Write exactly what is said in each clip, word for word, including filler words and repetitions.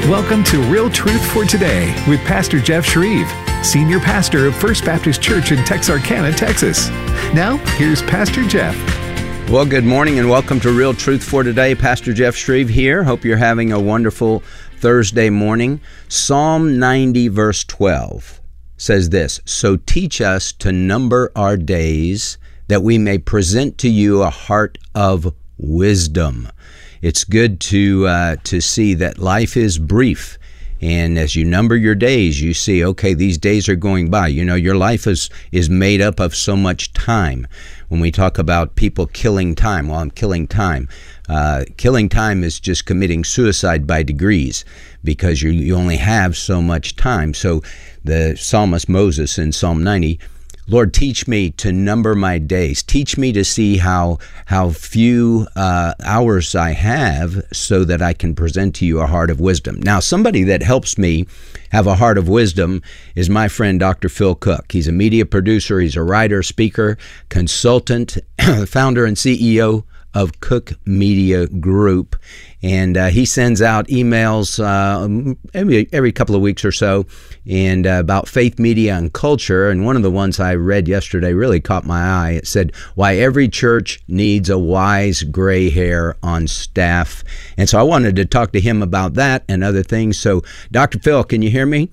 Welcome to Real Truth for Today with Pastor Jeff Shreve, Senior Pastor of First Baptist Church in Texarkana, Texas. Now, here's Pastor Jeff. Well, good morning and welcome to Real Truth for Today. Pastor Jeff Shreve here. Hope you're having a wonderful Thursday morning. Psalm ninety, verse twelve says this, "So teach us to number our days, that we may present to you a heart of wisdom." It's good to uh, to see that life is brief. And as you number your days, you see, okay, these days are going by. You know, your life is, is made up of so much time. When we talk about people killing time, well, I'm killing time. Uh, killing time is just committing suicide by degrees because you, you only have so much time. So the psalmist Moses in Psalm ninety, Lord, teach me to number my days. Teach me to see how how few uh, hours I have so that I can present to you a heart of wisdom. Now, somebody that helps me have a heart of wisdom is my friend, Doctor Phil Cook. He's a media producer. He's a writer, speaker, consultant, founder and C E O of Cook Media Group. And uh, he sends out emails uh, every, every couple of weeks or so and uh, about faith, media, and culture. And one of the ones I read yesterday really caught my eye. It said, why every church needs a wise gray hair on staff. And so I wanted to talk to him about that and other things. So, Doctor Phil, can you hear me?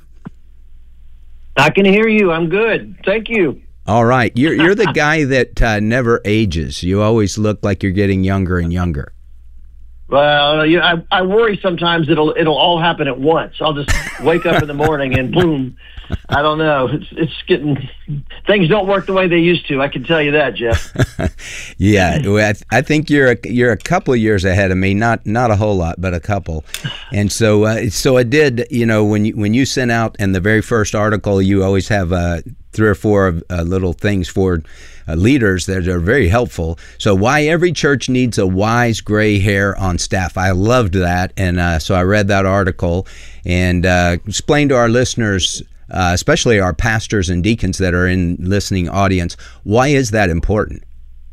I can hear you. I'm good. Thank you. All right. You're, you're the guy that uh, never ages. You always look like you're getting younger and younger. Well, you know, I, I worry sometimes it'll it'll all happen at once. I'll just wake up in the morning and boom, I don't know. It's it's getting things don't work the way they used to. I can tell you that, Jeff. Yeah, well, I, th- I think you're a, you're a couple of years ahead of me. Not not a whole lot, but a couple. And so uh, so I did. You know, when you when you sent out in the very first article, you always have uh, three or four uh, little things for Uh, leaders that are very helpful. So why every church needs a wise gray hair on staff. I loved that. And uh, so I read that article and uh, explained to our listeners, uh, especially our pastors and deacons that are in listening audience, why is that important?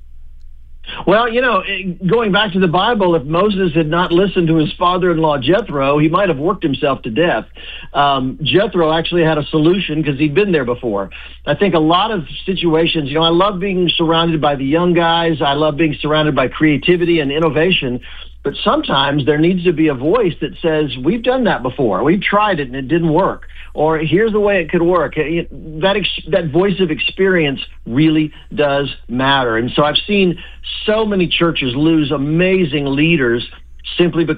Well, you know, going back to the Bible, if Moses had not listened to his father-in-law Jethro, he might have worked himself to death. Um, Jethro actually had a solution because he'd been there before. I think a lot of situations, you know, I love being surrounded by the young guys. I love being surrounded by creativity and innovation. But sometimes there needs to be a voice that says, we've done that before. We've tried it and it didn't work. Or here's the way it could work. That ex- that voice of experience really does matter. And so I've seen so many churches lose amazing leaders simply because